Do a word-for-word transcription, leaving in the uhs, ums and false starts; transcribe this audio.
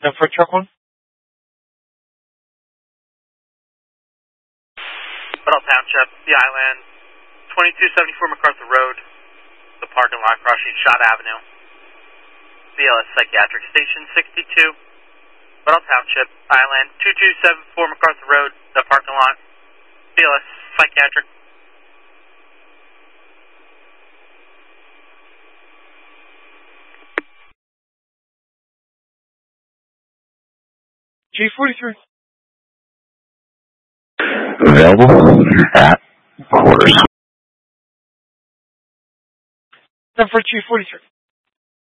Then for truck one? Bell Township, the Island, twenty-two seventy-four MacArthur Road, the parking lot crossing Schott Avenue. B L S Psychiatric Station sixty-two, Bell Township, Island, twenty-two seventy-four MacArthur Road, the parking lot. B L S Psychiatric. G forty-three. Available at quarters. Then for G forty-three.